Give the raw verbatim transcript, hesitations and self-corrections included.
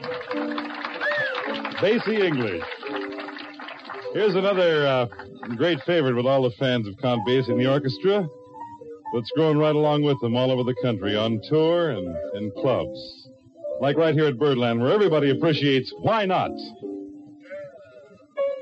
Basie English. Here's another uh, great favorite with all the fans of Count Basie and the orchestra that's growing right along with them all over the country on tour and in clubs. Like right here at Birdland, where everybody appreciates Why Not?